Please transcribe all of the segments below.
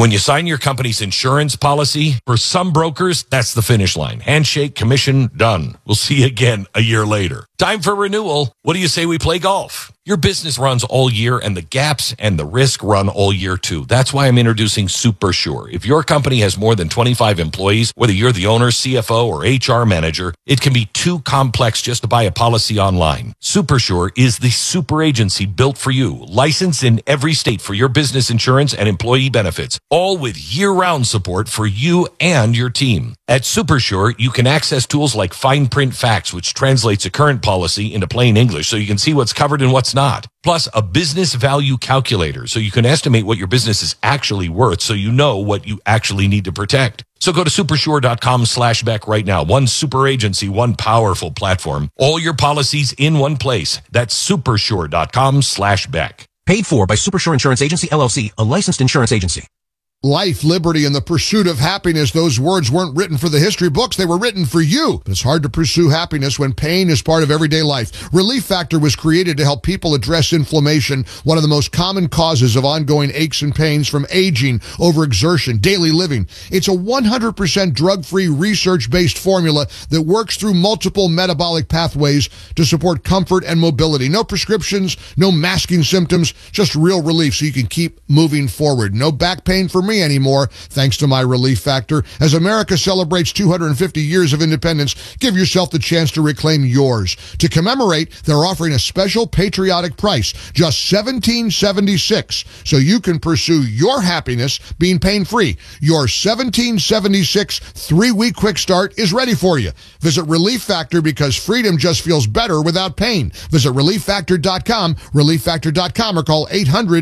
When you sign your company's insurance policy, for some brokers, that's the finish line. Handshake, commission, done. We'll see you again a year later. Time for renewal. What do you say we play golf? Your business runs all year, and the gaps and the risk run all year, too. That's why I'm introducing SuperSure. If your company has more than 25 employees, whether you're the owner, CFO, or HR manager, it can be too complex just to buy a policy online. SuperSure is the super agency built for you, licensed in every state for your business insurance and employee benefits, all with year-round support for you and your team. At SuperSure, you can access tools like Fine Print Facts, which translates a current policy into plain English so you can see what's covered and what's not. Plus, a business value calculator so you can estimate what your business is actually worth so you know what you actually need to protect. So go to supersure.com/Beck right now. One super agency, one powerful platform. All your policies in one place. That's supersure.com/Beck. Paid for by Supersure Insurance Agency, LLC, a licensed insurance agency. Life, liberty, and the pursuit of happiness. Those words weren't written for the history books. They were written for you. But it's hard to pursue happiness when pain is part of everyday life. Relief Factor was created to help people address inflammation, one of the most common causes of ongoing aches and pains from aging, overexertion, daily living. It's a 100% drug-free, research-based formula that works through multiple metabolic pathways to support comfort and mobility. No prescriptions, no masking symptoms, just real relief so you can keep moving forward. No back pain for me anymore, thanks to my Relief Factor. As America celebrates 250 years of independence, give yourself the chance to reclaim yours. To commemorate, they're offering a special patriotic price, just $17.76, so you can pursue your happiness being pain-free. Your $17.76 3-week quick start is ready for you. Visit Relief Factor because freedom just feels better without pain. Visit ReliefFactor.com, ReliefFactor.com, or call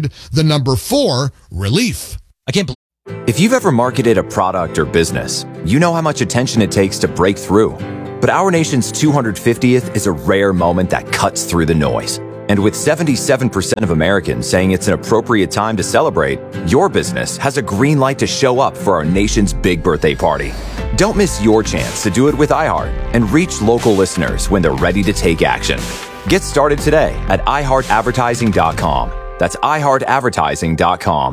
800-4-RELIEF. I can't believe. If you've ever marketed a product or business, you know how much attention it takes to break through. But our nation's 250th is a rare moment that cuts through the noise. And with 77% of Americans saying it's an appropriate time to celebrate, your business has a green light to show up for our nation's big birthday party. Don't miss your chance to do it with iHeart and reach local listeners when they're ready to take action. Get started today at iHeartAdvertising.com. That's iHeartAdvertising.com.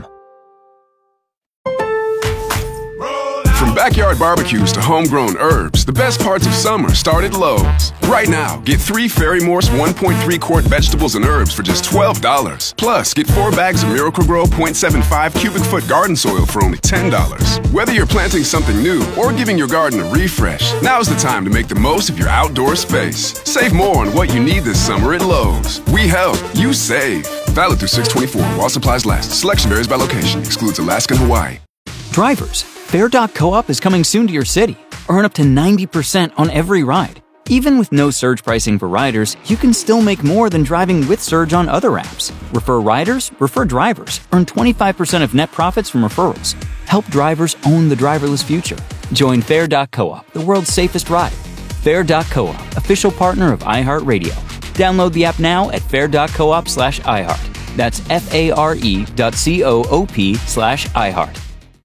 From backyard barbecues to homegrown herbs, the best parts of summer start at Lowe's. Right now, get 3 Fairy Morse 1.3 quart vegetables and herbs for just $12. Plus, get 4 bags of Miracle-Gro 0.75 cubic foot garden soil for only $10. Whether you're planting something new or giving your garden a refresh, now's the time to make the most of your outdoor space. Save more on what you need this summer at Lowe's. We help, you save. Valid through 6/24 while supplies last. Selection varies by location. Excludes Alaska and Hawaii. Drivers, Fair.coop is coming soon to your city. Earn up to 90% on every ride. Even with no surge pricing for riders, you can still make more than driving with surge on other apps. Refer riders, refer drivers. Earn 25% of net profits from referrals. Help drivers own the driverless future. Join Fair.coop, the world's safest ride. Fair.coop, official partner of iHeartRadio. Download the app now at fair.coop/iHeart. That's FARE.coop/iHeart.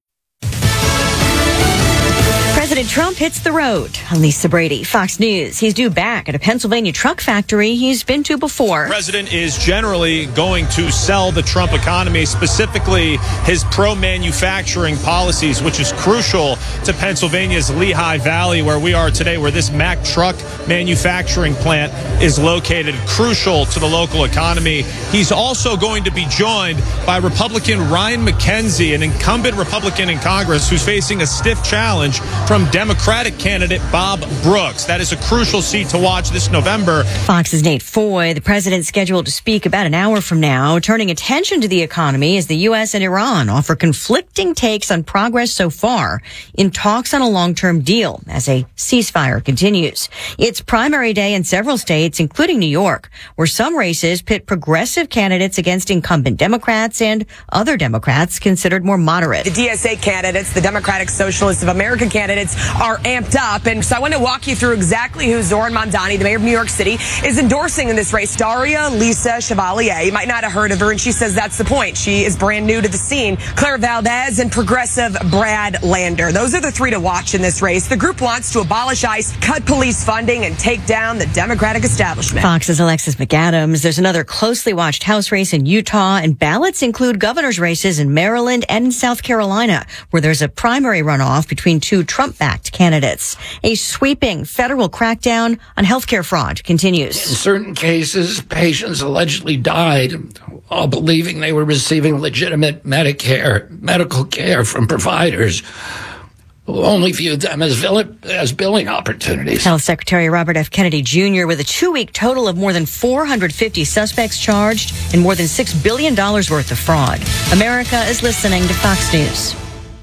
President Trump hits the road. Lisa Brady, Fox News. He's due back at a Pennsylvania truck factory he's been to before. The president is generally going to sell the Trump economy, specifically his pro-manufacturing policies, which is crucial to Pennsylvania's Lehigh Valley, where we are today, where this Mack truck manufacturing plant is located, crucial to the local economy. He's also going to be joined by Republican Ryan McKenzie, an incumbent Republican in Congress who's facing a stiff challenge from Democratic candidate Bob Brooks. That is a crucial seat to watch this November. Fox's Nate Foy. The president's scheduled to speak about an hour from now, turning attention to the economy as the U.S. and Iran offer conflicting takes on progress so far in talks on a long-term deal as a ceasefire continues. It's primary day in several states, including New York, where some races pit progressive candidates against incumbent Democrats and other Democrats considered more moderate. The DSA candidates, the Democratic Socialists of America candidates, are amped up. And so I want to walk you through exactly who Zoran Mamdani, the mayor of New York City, is endorsing in this race. Daria Lisa Chevalier. You might not have heard of her, and she says that's the point. She is brand new to the scene. Claire Valdez and progressive Brad Lander. Those are the three to watch in this race. The group wants to abolish ICE, cut police funding, and take down the Democratic establishment. Fox's Alexis McAdams. There's another closely watched House race in Utah, and ballots include governor's races in Maryland and in South Carolina, where there's a primary runoff between two Trump-backed candidates. A sweeping federal crackdown on healthcare fraud continues. In certain cases, patients allegedly died while believing they were receiving legitimate medical care from providers who only viewed them as billing opportunities. Health Secretary Robert F. Kennedy Jr. with a 2-week total of more than 450 suspects charged and more than $6 billion worth of fraud. America is listening to Fox News.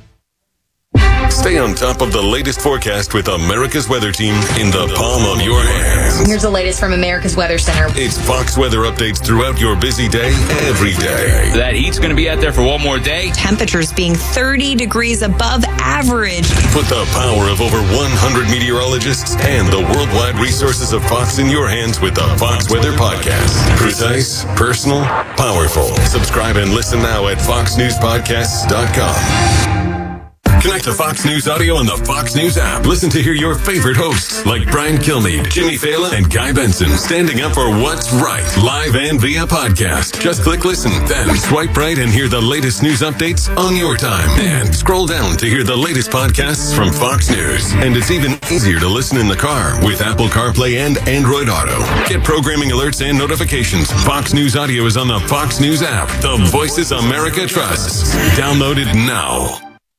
Stay on top of the latest forecast with America's Weather Team in the palm of your hands. Here's the latest from America's Weather Center. It's Fox weather updates throughout your busy day, every day. That heat's going to be out there for one more day. Temperatures being 30 degrees above average. Put the power of over 100 meteorologists and the worldwide resources of Fox in your hands with the Fox Weather Podcast. Precise, personal, powerful. Subscribe and listen now at foxnewspodcasts.com. Connect to Fox News Audio on the Fox News app. Listen to hear your favorite hosts like Brian Kilmeade, Jimmy Fallon, and Guy Benson standing up for what's right, live and via podcast. Just click listen, then swipe right and hear the latest news updates on your time. And scroll down to hear the latest podcasts from Fox News. And it's even easier to listen in the car with Apple CarPlay and Android Auto. Get programming alerts and notifications. Fox News Audio is on the Fox News app. The voices America trusts. Download it now.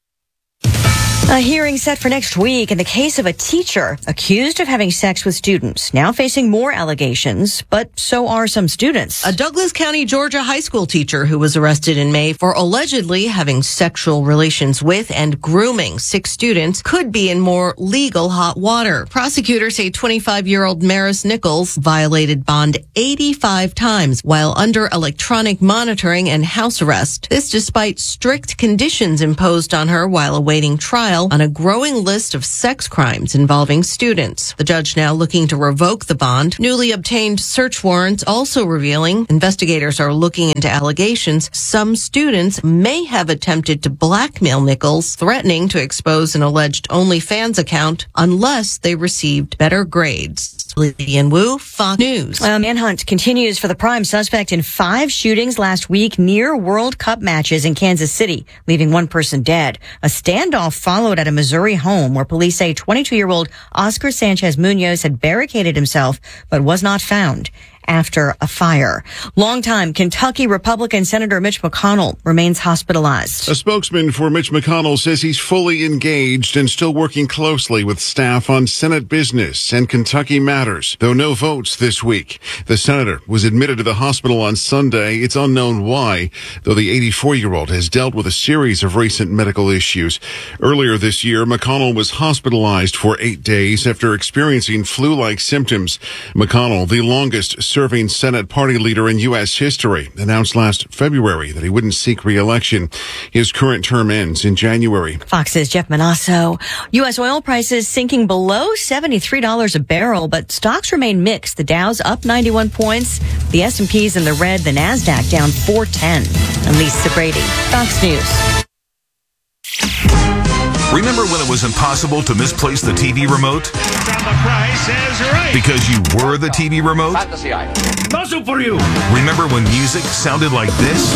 A hearing set for next week in the case of a teacher accused of having sex with students, now facing more allegations, but so are some students. A Douglas County, Georgia high school teacher who was arrested in May for allegedly having sexual relations with and grooming 6 students could be in more legal hot water. Prosecutors say 25-year-old Maris Nichols violated bond 85 times while under electronic monitoring and house arrest. This despite strict conditions imposed on her while awaiting trial on a growing list of sex crimes involving students. The judge now looking to revoke the bond. Newly obtained search warrants also revealing investigators are looking into allegations some students may have attempted to blackmail Nichols, threatening to expose an alleged OnlyFans account unless they received better grades. Lillian Wu, Fox News. Manhunt continues for the prime suspect in 5 shootings last week near World Cup matches in Kansas City, leaving 1 person dead. A standoff followed at a Missouri home where police say 22-year-old Oscar Sanchez Munoz had barricaded himself but was not found after a fire. Longtime Kentucky Republican Senator Mitch McConnell remains hospitalized. A spokesman for Mitch McConnell says he's fully engaged and still working closely with staff on Senate business and Kentucky matters, though no votes this week. The senator was admitted to the hospital on Sunday. It's unknown why, though the 84-year-old has dealt with a series of recent medical issues. Earlier this year, McConnell was hospitalized for 8 days after experiencing flu-like symptoms. McConnell, the longest-serving Senate party leader in U.S. history, announced last February that he wouldn't seek re-election. His current term ends in January. Fox's Jeff Manasso. U.S. oil prices sinking below $73 a barrel, but stocks remain mixed. The Dow's up 91 points. The S&P's in the red. The NASDAQ down 410. And Lisa Brady, Fox News. Remember when it was impossible to misplace the TV remote? Because you were the TV remote? Nothing for you. Remember when music sounded like this?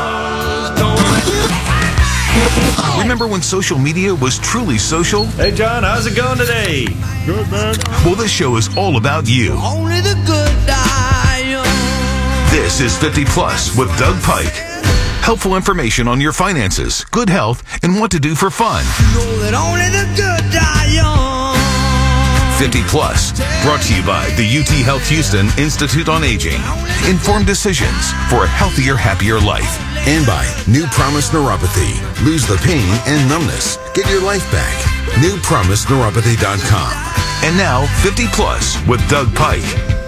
Remember when social media was truly social? Hey, John, how's it going today? Good, man. Well, this show is all about you. Only the good die young. This is 50 Plus with Doug Pike. Helpful information on your finances, good health, and what to do for fun. Know that only the good die young. 50 Plus, brought to you by the UT Health Houston Institute on Aging. Informed decisions for a healthier, happier life. And by New Promise Neuropathy. Lose the pain and numbness. Get your life back. NewPromiseNeuropathy.com. And now, 50 Plus with Doug Pike.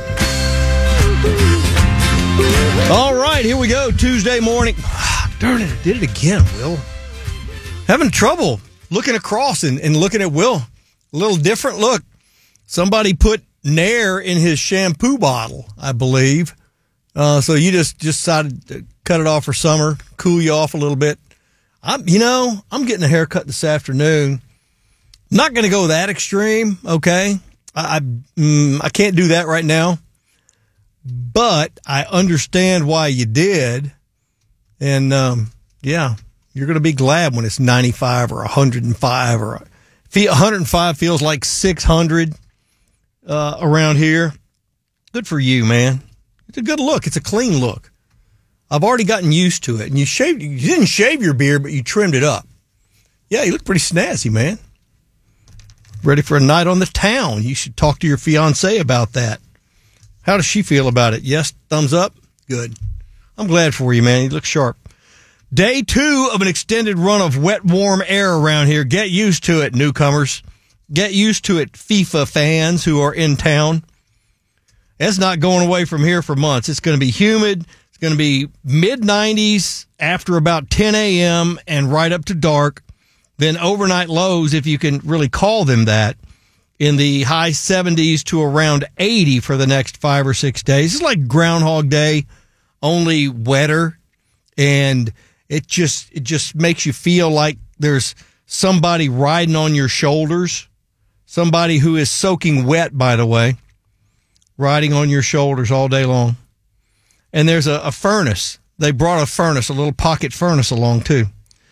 All right, here we go. Tuesday morning. Darn it, I did it again, Will. Having trouble looking across and looking at Will. A little different look. Somebody put Nair in his shampoo bottle, I believe. So you just decided to cut it off for summer, cool you off a little bit. I'm getting a haircut this afternoon. Not going to go that extreme, okay? I can't do that right now. But I understand why you did. And, you're going to be glad when it's 95 or 105 or 105 feels like 600 around here. Good for you, man. It's a good look. It's a clean look. I've already gotten used to it. And you didn't shave your beard, but you trimmed it up. Yeah, you look pretty snazzy, man. Ready for a night on the town. You should talk to your fiancée about that. How does she feel about it? Yes, thumbs up? Good. I'm glad for you, man. You look sharp. Day 2 of an extended run of wet, warm air around here. Get used to it, newcomers. Get used to it, FIFA fans who are in town. It's not going away from here for months. It's going to be humid. It's going to be mid-90s after about 10 a.m. and right up to dark. Then overnight lows, if you can really call them that, in the high 70s to around 80 for the next 5 or 6 days. It's like Groundhog Day, only wetter. And it just makes you feel like there's somebody riding on your shoulders. Somebody who is soaking wet, by the way, riding on your shoulders all day long. And there's a furnace. They brought a furnace, a little pocket furnace along, too.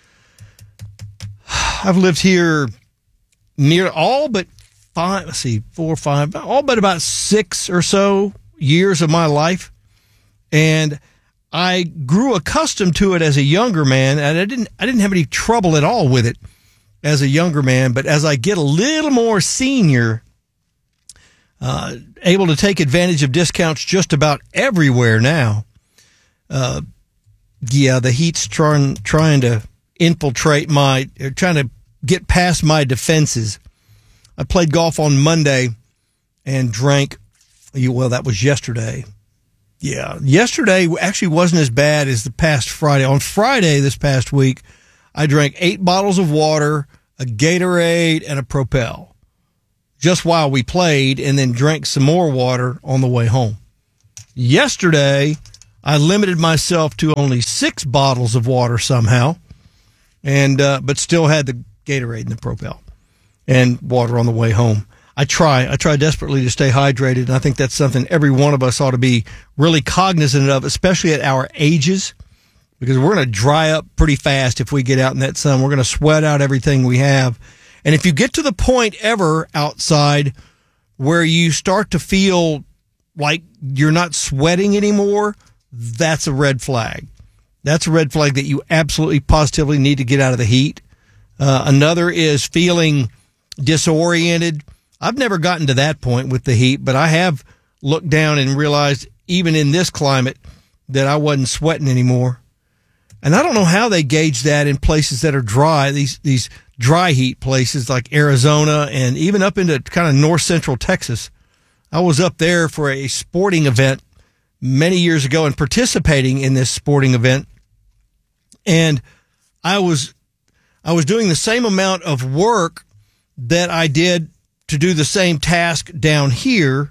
I've lived here near all but all but about 6 or so years of my life. And I grew accustomed to it as a younger man, and I didn't have any trouble at all with it as a younger man. But as I get a little more senior, able to take advantage of discounts just about everywhere now. The heat's trying to infiltrate trying to get past my defenses. I played golf on Monday and drank. Well, that was yesterday. Yeah, yesterday actually wasn't as bad as the past Friday. On Friday this past week, I drank 8 bottles of water, a Gatorade, and a Propel just while we played, and then drank some more water on the way home. Yesterday, I limited myself to only 6 bottles of water somehow, and but still had the Gatorade and the Propel and water on the way home. I try desperately to stay hydrated, and I think that's something every one of us ought to be really cognizant of, especially at our ages, because we're going to dry up pretty fast if we get out in that sun. We're going to sweat out everything we have. And if you get to the point ever outside where you start to feel like you're not sweating anymore, that's a red flag. That's a red flag that you absolutely positively need to get out of the heat. Another is feeling disoriented. I've never gotten to that point with the heat, but I have looked down and realized even in this climate that I wasn't sweating anymore. And I don't know how they gauge that in places that are dry, these dry heat places like Arizona and even up into kind of north central Texas. I was up there for a sporting event many years ago and participating in this sporting event. And I was doing the same amount of work that I did to do the same task down here.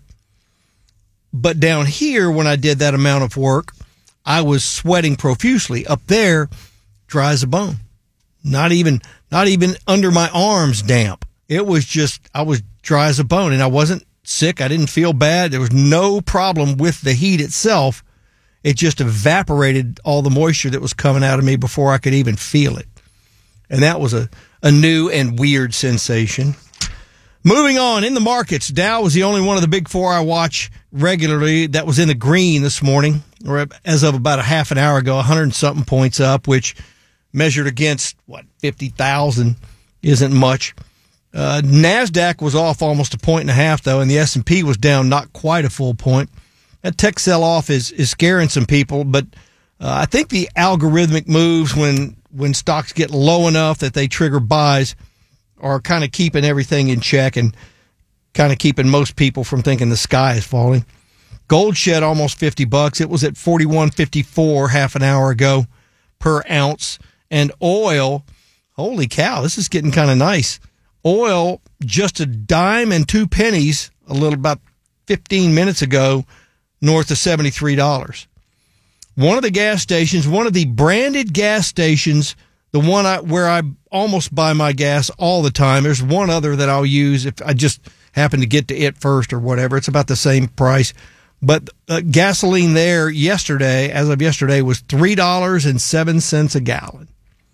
But down here, when I did that amount of work, I was sweating profusely. Up there, dry as a bone. Not even under my arms damp. It was just, I was dry as a bone, and I wasn't sick. I didn't feel bad. There was no problem with the heat itself. It just evaporated all the moisture that was coming out of me before I could even feel it. And that was a new and weird sensation. Moving on, in the markets, Dow was the only one of the big four I watch regularly that was in the green this morning, or as of about a half an hour ago, 100-something points up, which measured against, 50,000 isn't much. NASDAQ was off almost 1.5 points, though, and the S&P was down not quite a full point. That tech sell-off is scaring some people, but I think the algorithmic moves when stocks get low enough that they trigger buys are kind of keeping everything in check and kind of keeping most people from thinking the sky is falling. Gold shed almost $50. It was at $41.54 half an hour ago per ounce. And oil, holy cow, this is getting kind of nice. Oil, just a dime and 2 pennies, about 15 minutes ago, north of $73. One of the gas stations, one of the branded gas stations, the one where I almost buy my gas all the time. There's one other that I'll use if I just happen to get to it first or whatever. It's about the same price. But gasoline there as of yesterday, was $3.07 a gallon.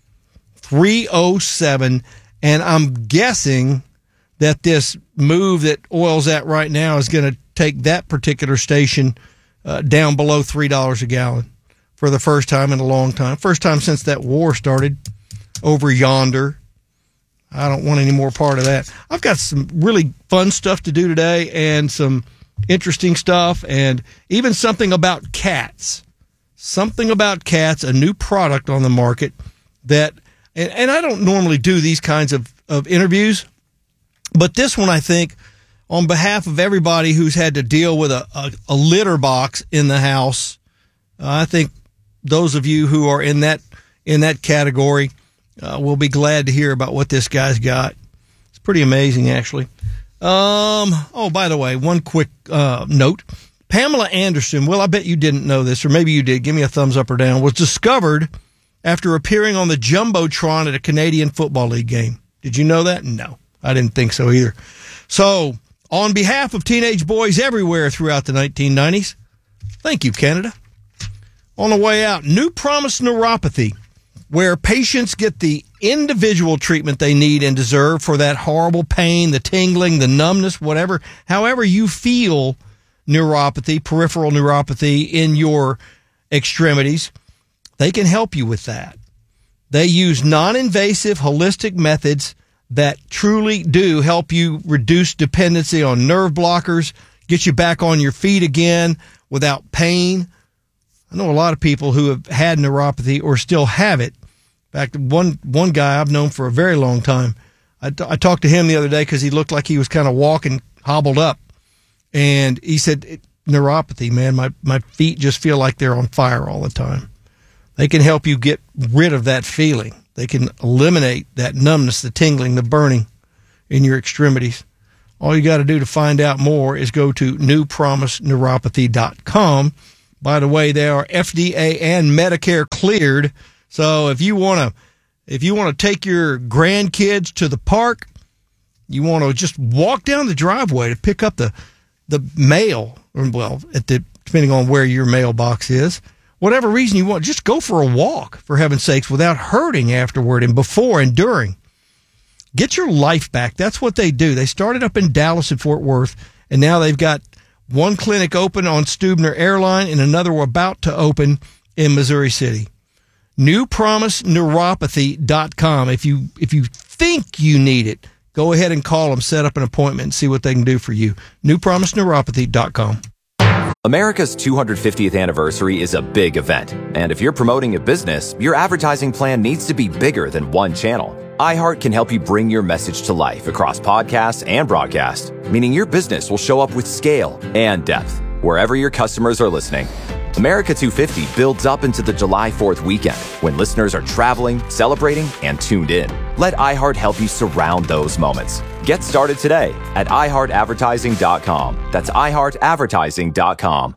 $3.07. And I'm guessing that this move that oil's at right now is going to take that particular station down below $3 a gallon for the first time in a long time. First time since that war started over yonder. I don't want any more part of that. I've got some really fun stuff to do today and some interesting stuff and even something about cats. Something about cats, a new product on the market that, and I don't normally do these kinds of interviews, but this one I think on behalf of everybody who's had to deal with a litter box in the house, I think those of you who are in that category will be glad to hear about what this guy's got. It's pretty amazing, actually. By the way, one quick note. Pamela Anderson, well, I bet you didn't know this, or maybe you did. Give me a thumbs up or down. Was discovered after appearing on the Jumbotron at a Canadian Football League game. Did you know that? No, I didn't think so either. So, on behalf of teenage boys everywhere throughout the 1990s, thank you, Canada. On the way out, New Promise Neuropathy, where patients get the individual treatment they need and deserve for that horrible pain, the tingling, the numbness, whatever, however you feel neuropathy, peripheral neuropathy in your extremities, they can help you with that. They use non-invasive, holistic methods that truly do help you reduce dependency on nerve blockers, get you back on your feet again without pain. I know a lot of people who have had neuropathy or still have it. In fact, one guy I've known for a very long time, I talked to him the other day because he looked like he was kind of walking hobbled up. And he said, neuropathy, man, my feet just feel like they're on fire all the time. They can help you get rid of that feeling. They can eliminate that numbness, the tingling, the burning in your extremities. All you got to do to find out more is go to newpromiseneuropathy.com. By the way, they are FDA and Medicare cleared. So if you want to take your grandkids to the park, you want to just walk down the driveway to pick up the mail, well, depending on where your mailbox is, whatever reason you want, just go for a walk, for heaven's sakes, without hurting afterward and before and during. Get your life back. That's what they do. They started up in Dallas and Fort Worth, and now they've got one clinic open on Stubner Airline and another about to open in Missouri City. NewPromiseNeuropathy.com. If you think you need it, go ahead and call them, set up an appointment, and see what they can do for you. NewPromiseNeuropathy.com. America's 250th anniversary is a big event, and if you're promoting a business, your advertising plan needs to be bigger than one channel. iHeart can help you bring your message to life across podcasts and broadcast, meaning your business will show up with scale and depth wherever your customers are listening. America 250 builds up into the July 4th weekend when listeners are traveling, celebrating, and tuned in. Let iHeart help you surround those moments. Get started today at iHeartAdvertising.com. That's iHeartAdvertising.com.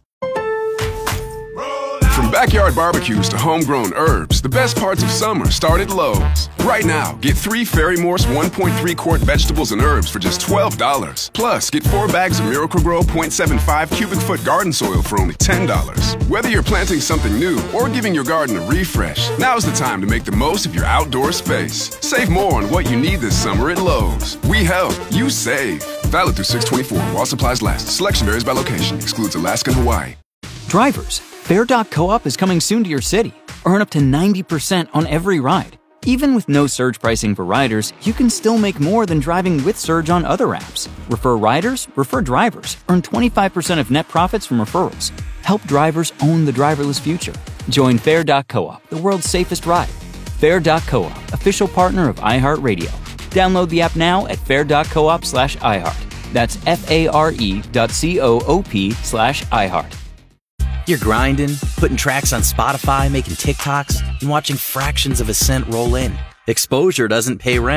From backyard barbecues to homegrown herbs, the best parts of summer start at Lowe's. Right now, get 3 Ferry Morse 1.3 quart vegetables and herbs for just $12. Plus, get 4 bags of Miracle-Gro 0.75 cubic foot garden soil for only $10. Whether you're planting something new or giving your garden a refresh, now's the time to make the most of your outdoor space. Save more on what you need this summer at Lowe's. We help, you save. Valid through 6/24 while supplies last. Selection varies by location. Excludes Alaska and Hawaii. Drivers, Fair.coop is coming soon to your city. Earn up to 90% on every ride. Even with no surge pricing for riders, you can still make more than driving with Surge on other apps. Refer riders, refer drivers. Earn 25% of net profits from referrals. Help drivers own the driverless future. Join Fair.coop, the world's safest ride. Fair.coop, official partner of iHeartRadio. Download the app now at fair.coop/iHeart. That's FARE.coop/iHeart. You're grinding, putting tracks on Spotify, making TikToks, and watching fractions of a cent roll in. Exposure doesn't pay rent,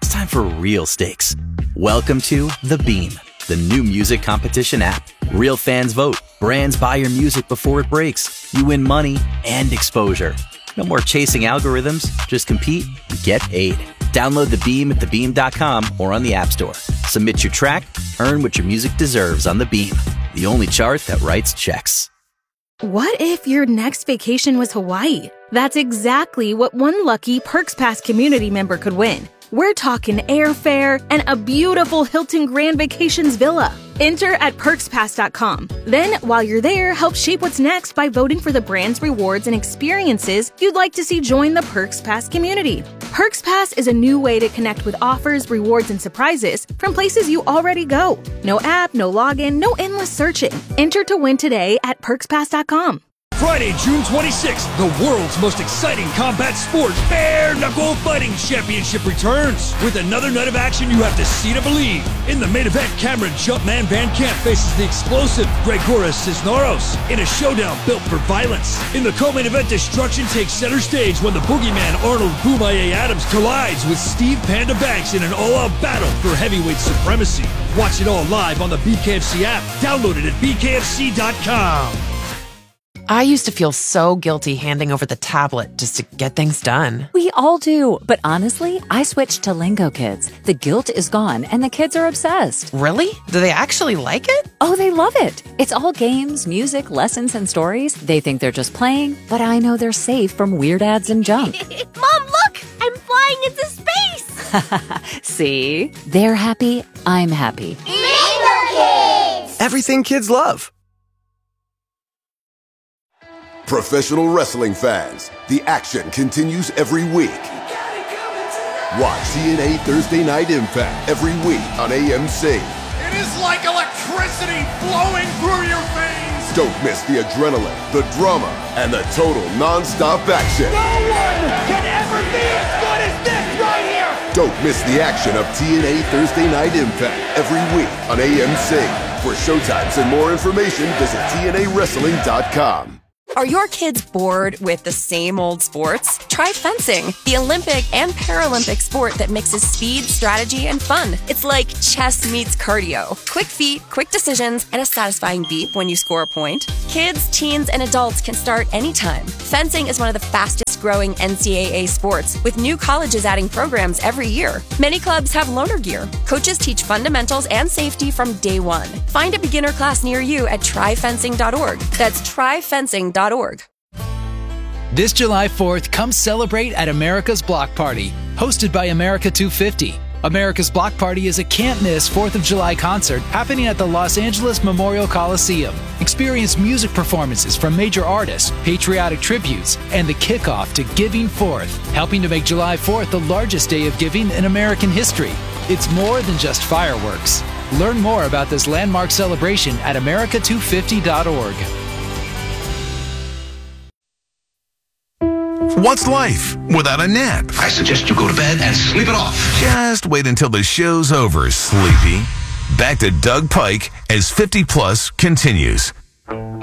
it's time for real stakes. Welcome to The Beam, the new music competition app. Real fans vote. Brands buy your music before it breaks. You win money and exposure. No more chasing algorithms. Just compete and get paid. Download The Beam at thebeam.com or on the App Store. Submit your track, earn what your music deserves on The Beam, the only chart that writes checks. What if your next vacation was Hawaii? That's exactly what one lucky Perks Pass community member could win. We're talking airfare and a beautiful Hilton Grand Vacations villa. Enter at PerksPass.com. Then, while you're there, help shape what's next by voting for the brands, rewards, and experiences you'd like to see join the Perks Pass community. Perks Pass is a new way to connect with offers, rewards, and surprises from places you already go. No app, no login, no endless searching. Enter to win today at PerksPass.com. Friday, June 26th, the world's most exciting combat sport, Bare Knuckle Fighting Championship returns. With another night of action you have to see to believe. In the main event, Cameron Jumpman Van Camp faces the explosive Gregoras Cisneros in a showdown built for violence. In the co-main event, destruction takes center stage when the boogeyman Arnold Boomaye Adams collides with Steve Panda Banks in an all-out battle for heavyweight supremacy. Watch it all live on the BKFC app. Download it at bkfc.com. I used to feel so guilty handing over the tablet just to get things done. We all do, but honestly, I switched to Lingo Kids. The guilt is gone, and the kids are obsessed. Really? Do they actually like it? Oh, they love it. It's all games, music, lessons, and stories. They think they're just playing, but I know they're safe from weird ads and junk. Mom, look! I'm flying into space! See? They're happy, I'm happy. Lingo Kids! Everything kids love. Professional wrestling fans, the action continues every week. Watch TNA Thursday Night Impact every week on AMC. It is like electricity flowing through your veins! Don't miss the adrenaline, the drama, and the total non-stop action. No one can ever be as good as this right here! Don't miss the action of TNA Thursday Night Impact every week on AMC. For showtimes and more information, visit TNAWrestling.com. Are your kids bored with the same old sports? Try fencing, the Olympic and Paralympic sport that mixes speed, strategy, and fun. It's like chess meets cardio. Quick feet, quick decisions, and a satisfying beep when you score a point. Kids, teens, and adults can start anytime. Fencing is one of the fastest growing NCAA sports, with new colleges adding programs every year. Many clubs have loaner gear. Coaches teach fundamentals and safety from day one. Find a beginner class near you at tryfencing.org. That's tryfencing.org. This July 4th, come celebrate at America's Block Party, hosted by America 250. America's Block Party is a can't-miss 4th of July concert happening at the Los Angeles Memorial Coliseum. Experience music performances from major artists, patriotic tributes, and the kickoff to Giving Forth, helping to make July 4th the largest day of giving in American history. It's more than just fireworks. Learn more about this landmark celebration at america250.org. What's life without a nap? I suggest you go to bed and sleep it off. Just wait until the show's over, sleepy. Back to Doug Pike as 50 Plus continues.